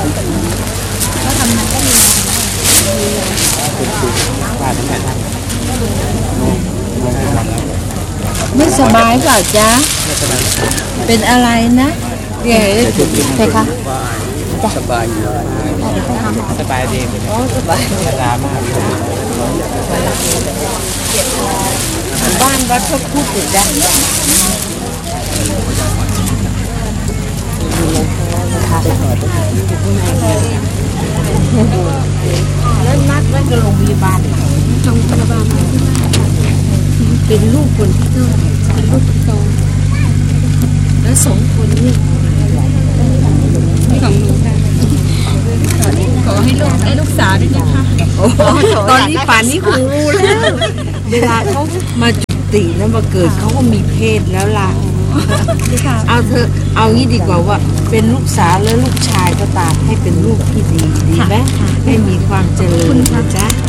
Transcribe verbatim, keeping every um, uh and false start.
ก็ทำนั้นก็มีไม่สบายเปล่าจ๊ะเป็นอะไรนะเก๋ใช่คะสบายอยู่สบายดีโอ้สบายสบายมากบ้านวัดพระพุทธอยู่ด้านแล้วนัดไว้กับโรงพยาบาลโรงพยาบาลเป็นลูกคนที่เท่าไหร่เป็นลูกคนโตแล้วสองคนนี่นี่ของหนูค่ะขอให้ลูกได้ลูกสาวด้วยนะคะตอนนี้ป่านนี้คงรู้แล้วเวลาเขามาจุติแล้วมาเกิดเขาก็มีเพศแล้วล่ะเอาเธอเอางี้ดีกว่าว่าเป็นลูกสาวและลูกชายก็ตามให้เป็นลูกที่ดีดีไหมให้มีความเจริญนะจ๊ะ